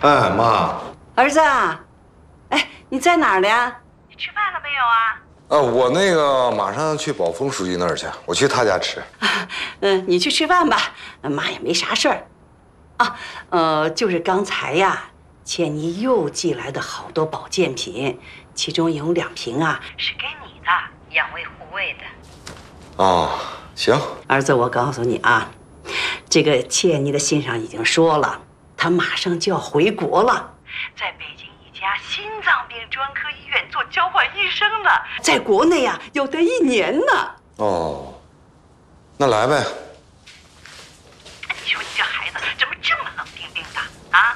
哎，妈， 儿子，哎，你在哪儿呢？你吃饭了没有啊？ 我那个马上去宝丰书记那儿去，我去他家吃。 你去吃饭吧，妈也没啥事儿。啊，就是刚才呀，倩妮又寄来的好多保健品，其中有2瓶啊是给你的，养胃护胃的。 哦，行。 儿子，我告诉你啊，这个倩妮的信上已经说了，她马上就要回国了，在北京一家心脏病专科医院做交换医生呢，在国内啊要待1年呢。 哦，那来呗。 你说你这孩子怎么这么冷冰冰的啊？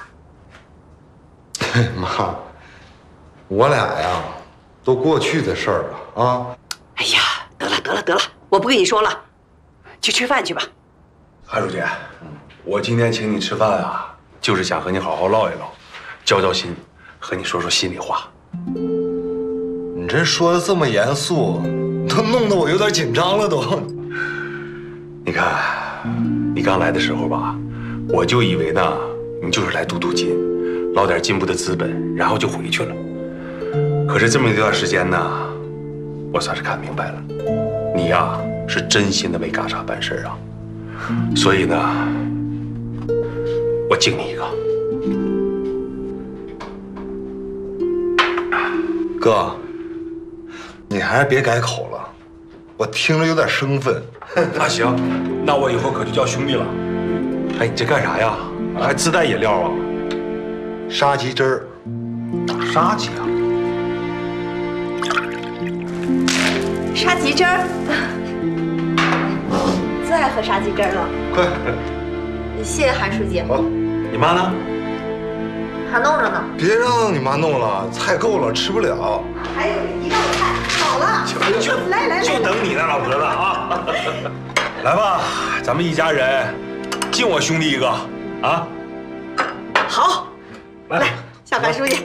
妈，我俩呀，都过去的事儿了啊。 哎呀，得了，我不跟你说了，去吃饭去吧。 韩书记，我今天请你吃饭啊，就是想和你好好唠一唠，交心，和你说说心里话。 你这说的这么严肃，都弄得我有点紧张了都。 你看，你刚来的时候吧，我就以为呢，你就是来镀金，捞点进步的资本，然后就回去了。可是这么一段时间呢，我算是看明白了，你呀是真心的为嘎查办事啊。所以呢，我敬你一个。 哥，你还是别改口了，我听着有点生分。 那行，那我以后可就叫兄弟了。哎，你这干啥呀？还自带饮料啊？ 沙棘汁儿。 沙棘啊？ 沙棘汁儿，最爱喝沙棘汁儿了。 快， 谢谢韩书记。 好， 你妈呢？ 还弄着呢。 别让你妈弄了，菜够了，吃不了。 还有1道菜，好了，来， 就等你呢，老婆子啊！来吧，咱们一家人，敬我兄弟一个啊！ 好， 来， 小韩书记。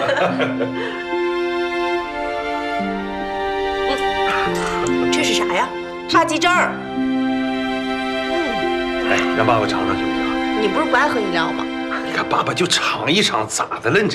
这是啥呀？沙棘汁儿。 哎，让爸爸尝尝行不行？ 你不是不爱喝饮料吗？ 你看爸爸就尝一尝，咋的了？你这。